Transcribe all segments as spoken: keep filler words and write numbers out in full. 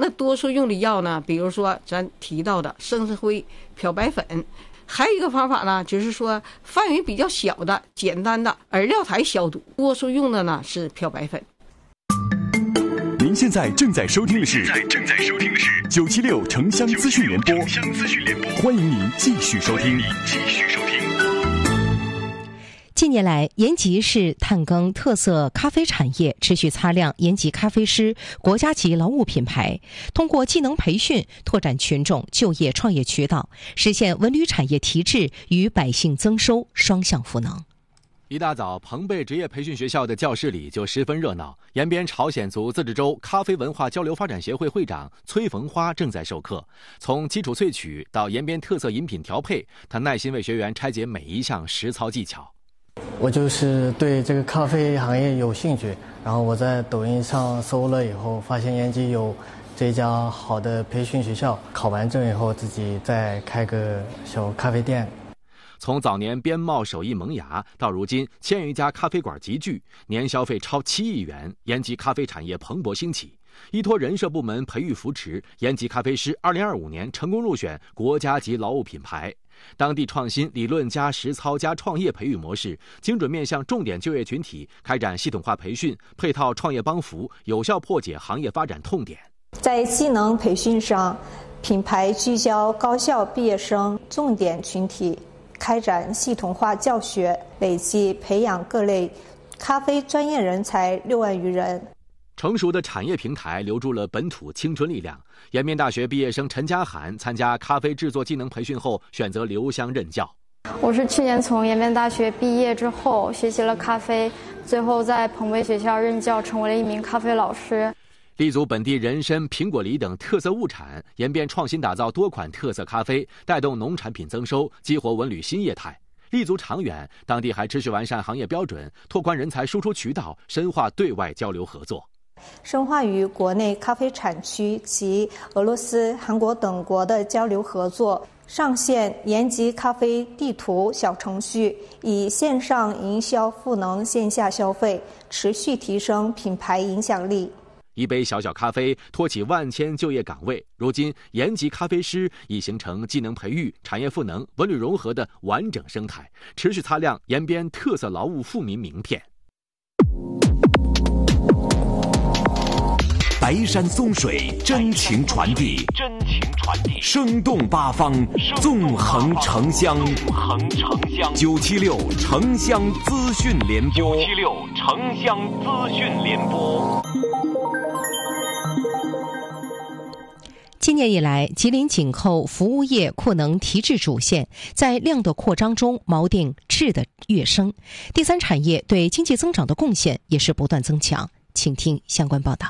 那多数用的药呢，比如说咱提到的生石灰、漂白粉，还有一个方法呢，就是说范围比较小的、简单的饵料台消毒，多数用的呢是漂白粉。 您现在正在收听的是正在收听的是九七六城乡资讯联播，欢迎您继续收听。继续收听。 近年来，延吉市探耕特色咖啡产业持续擦亮延吉咖啡师国家级劳务品牌，通过技能培训拓展群众就业创业渠道，实现文旅产业提质与百姓增收双向赋能。 一大早，彭贝职业培训学校的教室里就十分热闹。延边朝鲜族自治州咖啡文化交流发展协会会长崔逢花正在授课，从基础萃取到延边特色饮品调配，他耐心为学员拆解每一项实操技巧。 我就是对这个咖啡行业有兴趣，然后我在抖音上搜了以后，发现延吉有这家好的培训学校，考完证以后自己再开个小咖啡店。 从早年边贸手艺萌芽，到如今千余家咖啡馆集聚，年消费超七亿元，延吉咖啡产业蓬勃兴起。依托人社部门培育扶持，延吉咖啡师二零二五年成功入选国家级劳务品牌。当地创新理论加实操加创业培育模式，精准面向重点就业群体开展系统化培训，配套创业帮扶，有效破解行业发展痛点。 在技能培训上，品牌聚焦高校毕业生重点群体，开展系统化教学，累计培养各类咖啡专业人才六万余人。 成熟的产业平台留住了本土青春力量。延边大学毕业生陈家涵参加咖啡制作技能培训后，选择留乡任教。 我是去年从延边大学毕业之后，学习了咖啡，最后在彭贝学校任教，成为了一名咖啡老师。 立足本地人参、苹果梨等特色物产，延边创新打造多款特色咖啡，带动农产品增收，激活文旅新业态。立足长远，当地还持续完善行业标准，拓宽人才输出渠道，深化对外交流合作。 深化与国内咖啡产区及俄罗斯、韩国等国的交流合作，上线延吉咖啡地图小程序，以线上营销赋能线下消费，持续提升品牌影响力。 一杯小小咖啡托起万千就业岗位，如今延吉咖啡师已形成技能培育、产业赋能、文旅融合的完整生态，持续擦亮延边特色劳务富民名片。 白山松水，真情传递，真情传递，生动八方，纵横城乡，纵横城乡。九七六城乡资讯联播，九七六城乡资讯联播。 今年以来，吉林紧扣服务业扩能提质主线，在量的扩张中锚定质的跃升，第三产业对经济增长的贡献也是不断增强。请听相关报道。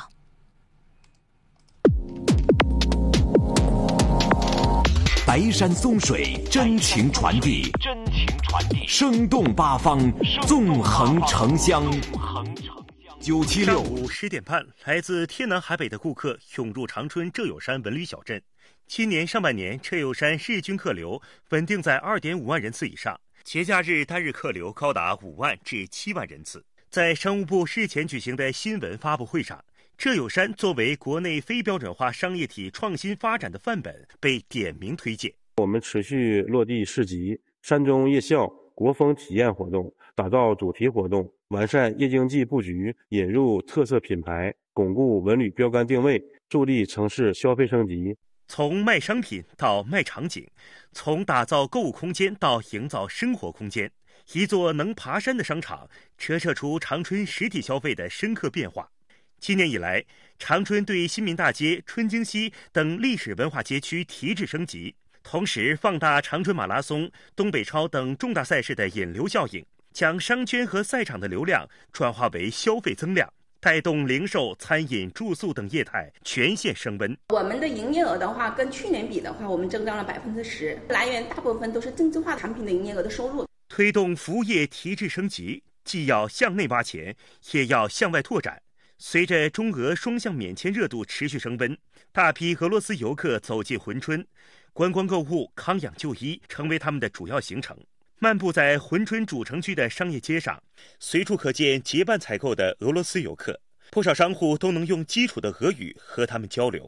白山松水，真情传递，真情传递，生动八方，纵横城乡。 九七六上午十点半，来自天南海北的顾客涌入长春浙友山文旅小镇。今年上半年，浙友山日均客流稳定在 二点五万人次以上，节假日单日客流高达五万至七万人次。在商务部日前举行的新闻发布会上，浙友山作为国内非标准化商业体创新发展的范本被点名推荐。 我们持续落地市集、山中夜校、国风体验活动，打造主题活动，完善夜经济布局，引入特色品牌，巩固文旅标杆定位，助力城市消费升级。 从卖商品到卖场景，从打造购物空间到营造生活空间，一座能爬山的商场折射出长春实体消费的深刻变化。今年以来，长春对新民大街、春京西等历史文化街区提质升级，同时放大长春马拉松、东北超等重大赛事的引流效应，将商圈和赛场的流量转化为消费增量，带动零售、餐饮、住宿等业态全线升温。 我们的营业额的话，跟去年比的话，我们增长了百分之十，来源大部分都是定制化产品的营业额的收入。 推动服务业提质升级，既要向内挖钱，也要向外拓展。随着中俄双向免签热度持续升温，大批俄罗斯游客走进珲春，观光购物、康养就医成为他们的主要行程。漫步在珲春主城区的商业街上，随处可见结伴采购的俄罗斯游客，不少商户都能用基础的俄语和他们交流。